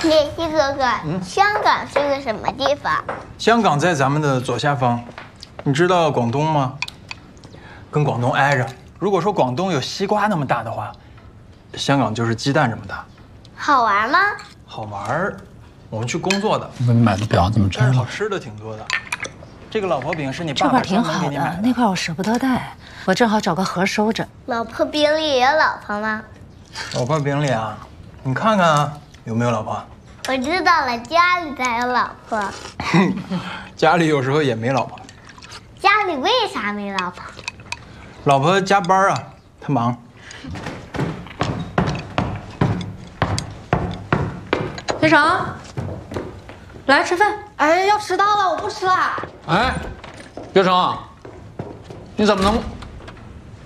叶希哥哥，香港是个什么地方？ 香港在咱们的左下方，你知道广东吗？跟广东挨着。如果说广东有西瓜那么大的话，香港就是鸡蛋这么大。 好玩吗？ 好玩儿，我们去工作的。 你买的表怎么这么但是好吃的挺多的。这个老婆饼是你这块爸爸专门挺好的， 给你买的。 那块我舍不得带，我正好找个盒收着。 老婆饼里也有老婆吗？ 老婆饼里啊，你看看啊，有没有老婆？ 我知道了，家里才有老婆。 家里有时候也没老婆。 家里为啥没老婆？ 老婆加班啊，她忙。 学长，来吃饭。 哎，要迟到了，我不吃了。 哎，学成，你怎么能